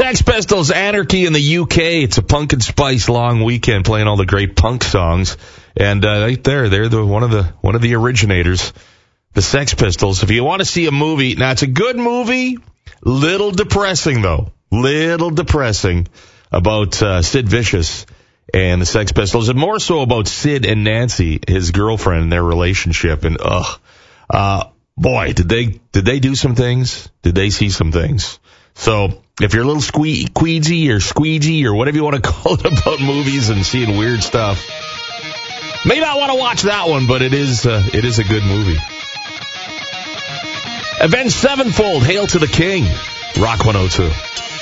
Sex Pistols, Anarchy in the UK. It's a Pumpkin Spice long weekend playing all the great punk songs. And right there, they're one of the originators, the Sex Pistols. If you want to see a movie, now it's a good movie, little depressing though. Little depressing about Sid Vicious and the Sex Pistols, and more so about Sid and Nancy, his girlfriend, and their relationship. And boy, did they do some things? Did they see some things? So if you're a little queasy or squeegee or whatever you want to call it about movies and seeing weird stuff, may not want to watch that one, but it is a good movie. Avenged Sevenfold, Hail to the King, Rock 102.